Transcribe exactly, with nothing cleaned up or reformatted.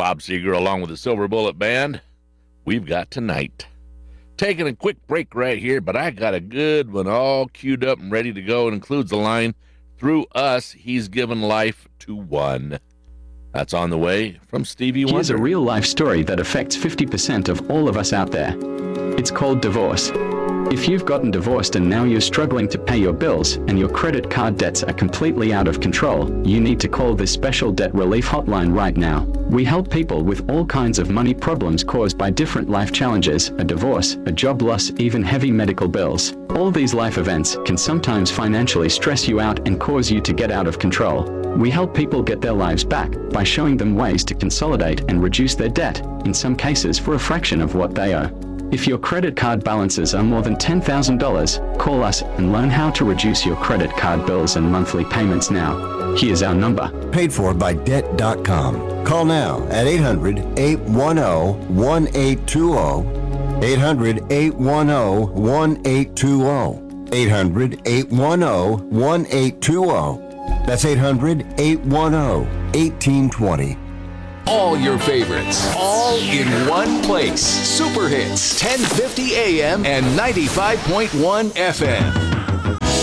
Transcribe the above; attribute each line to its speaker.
Speaker 1: Bob Seger along with the Silver Bullet Band. We've got Tonight. Taking a quick break right here, but I got a good one all queued up and ready to go. It includes the line, "Through us, he's given life to one." That's on the way from Stevie Wonder.
Speaker 2: Here's a real-life story that affects fifty percent of all of us out there. It's called divorce. If you've gotten divorced and now you're struggling to pay your bills and your credit card debts are completely out of control, you need to call this special debt relief hotline right now. We help people with all kinds of money problems caused by different life challenges, a divorce, a job loss, even heavy medical bills. All these life events can sometimes financially stress you out and cause you to get out of control. We help people get their lives back by showing them ways to consolidate and reduce their debt, in some cases for a fraction of what they owe. If your credit card balances are more than ten thousand dollars, call us and learn how to reduce your credit card bills and monthly payments now. Here's our number.
Speaker 3: Paid for by debt dot com. Call now at eight hundred, eight one zero, one eight two zero. eight hundred, eight one zero, one eight two zero. eight hundred, eight one zero, one eight two zero. That's eight hundred, eight one zero, one eight two zero.
Speaker 4: All your favorites, all in one place. Super Hits, ten fifty A M and ninety-five point one F M.